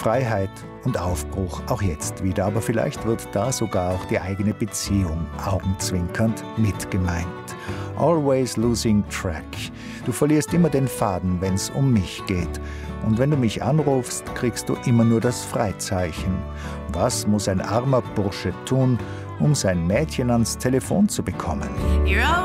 Freiheit und Aufbruch auch jetzt wieder, aber vielleicht wird da sogar auch die eigene Beziehung augenzwinkernd mitgemeint. Always losing track. Du verlierst immer den Faden, wenn's um mich geht. Und wenn du mich anrufst, kriegst du immer nur das Freizeichen. Was muss ein armer Bursche tun, um sein Mädchen ans Telefon zu bekommen?